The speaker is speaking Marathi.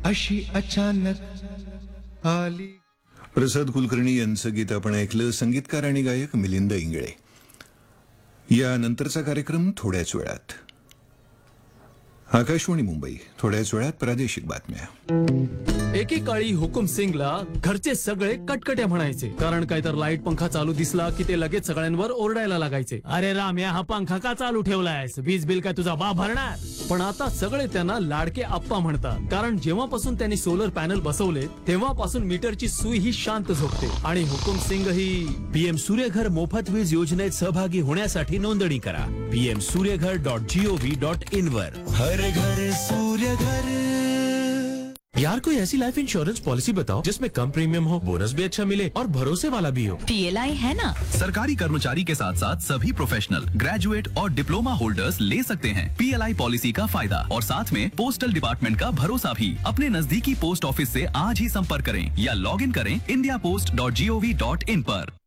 अशी अचानक आली. प्रसाद कुलकर्णी यांचं गीत आपण ऐकलं. संगीतकार आणि गायक मिलिंद इंगळे. या नंतरचा कार्यक्रम थोड्याच वेळात. आकाशवाणी मुंबई. थोड्याच वेळात प्रादेशिक बातम्या. एकेकाळी हुकुम सिंगला घरचे सगळे कटकट्या म्हणायचे, कारण काय तर लाईट पंखा चालू दिसला की ते लगेच सगळ्यांवर ओरडायला लागायचे. अरे राम्या, हा पंखा का चालू ठेवलायस? वीज बिल काय तुझा बाप भरणार? पण आता सगळे त्यांना लाडके आप्पा म्हणतात, कारण जेव्हापासून त्यांनी सोलर पॅनल बसवले तेव्हापासून मीटरची सुई ही शांत झोपते. आणि हुकुम सिंग ही पीएम सूर्यघर मोफत वीज योजनेत सहभागी होण्यासाठी नोंदणी करा. pmsuryaghar.gov.in वर. हर घर सूर्य घर. यार, कोई ऐसी लाइफ इंश्योरेंस पॉलिसी बताओ जिसमें कम प्रीमियम हो, बोनस भी अच्छा मिले और भरोसे वाला भी हो. PLI है ना. सरकारी कर्मचारी के साथ साथ सभी प्रोफेशनल, ग्रेजुएट और डिप्लोमा होल्डर्स ले सकते हैं PLI पॉलिसी का फायदा, और साथ में पोस्टल डिपार्टमेंट का भरोसा भी. अपने नजदीकी पोस्ट ऑफिस से आज ही संपर्क करें या लॉग इन करें indiapost.gov.in पर.